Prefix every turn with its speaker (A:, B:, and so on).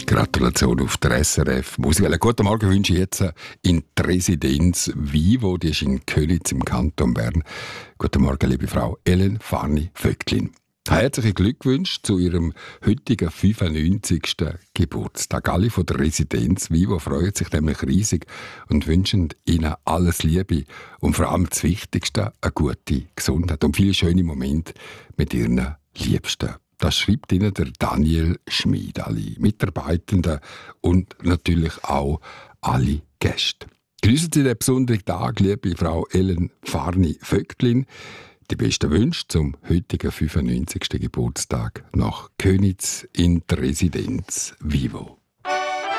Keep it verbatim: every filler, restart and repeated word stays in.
A: Gratulation auf der S R F Musikwelle. Guten Morgen wünsche ich jetzt in die Residenz Vivo, die ist in Köniz im Kanton Bern. Guten Morgen, liebe Frau Ellen Farni-Vögtlin. Herzlichen Glückwunsch zu Ihrem heutigen fünfundneunzigsten Geburtstag. Alle von der Residenz Vivo freuen sich nämlich riesig und wünschen Ihnen alles Liebe und vor allem das Wichtigste, eine gute Gesundheit und viele schöne Momente mit Ihren Liebsten. Das schreibt Ihnen der Daniel Schmid, alle Mitarbeitenden und natürlich auch alle Gäste. Grüßen Sie den besonderen Tag, liebe Frau Ellen Farni-Vögtlin. Die besten Wünsche zum heutigen fünfundneunzigsten Geburtstag nach Köniz in der Residenz Vivo.